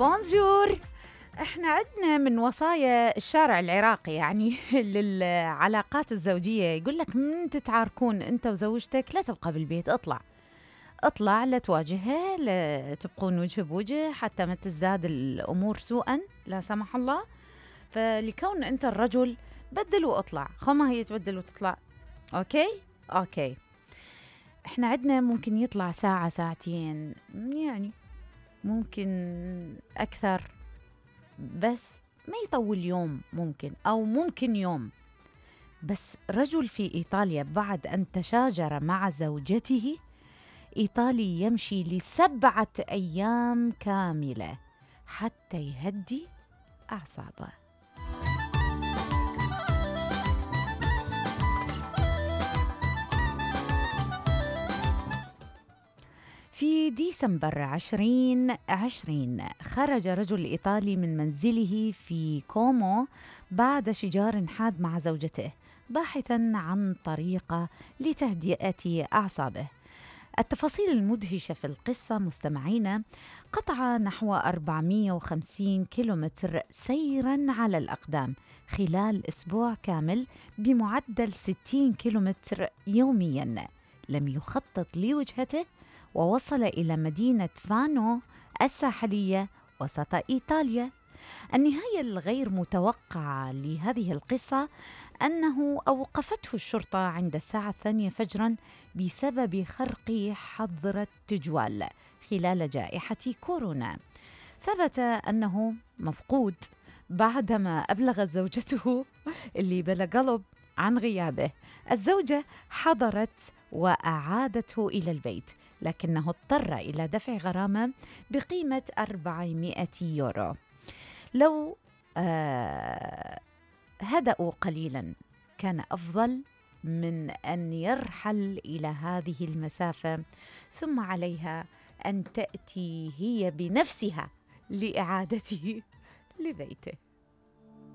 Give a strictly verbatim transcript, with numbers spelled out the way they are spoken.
بونجور. احنا عندنا من وصايا الشارع العراقي يعني للعلاقات الزوجية، يقول لك من تتعاركون انت وزوجتك لا تبقى بالبيت، اطلع اطلع، لا تواجهها، لا تبقون وجه بوجه حتى ما تزداد الامور سوءا لا سمح الله. فلكون انت الرجل بدل واطلع، خو ما هي تبدل وتطلع. اوكي اوكي. احنا عندنا ممكن يطلع ساعة ساعتين، يعني ممكن أكثر، بس ما يطول يوم، ممكن أو ممكن يوم. بس رجل في إيطاليا بعد أن تشاجر مع زوجته، إيطالي يمشي لسبعة أيام كاملة حتى يهدي أعصابه. في ديسمبر عشرين عشرين خرج رجل إيطالي من منزله في كومو بعد شجار حاد مع زوجته، باحثاً عن طريقة لتهدئة أعصابه. التفاصيل المدهشة في القصة مستمعينا: قطع نحو أربعمئة وخمسين كيلومتر سيراً على الأقدام خلال أسبوع كامل بمعدل ستين كيلومتر يومياً. لم يخطط لوجهته، ووصل إلى مدينة فانو الساحلية وسط إيطاليا. النهاية الغير متوقعة لهذه القصة أنه أوقفته الشرطة عند الساعة الثانية فجرا بسبب خرق حظر التجوال خلال جائحة كورونا. ثبت أنه مفقود بعدما أبلغت زوجته اللي بلا قلب عن غيابه. الزوجة حضرت وأعادته إلى البيت، لكنه اضطر إلى دفع غرامة بقيمة أربعمئة يورو. لو آه هدأوا قليلا كان أفضل من أن يرحل إلى هذه المسافة، ثم عليها أن تأتي هي بنفسها لإعادته لبيته.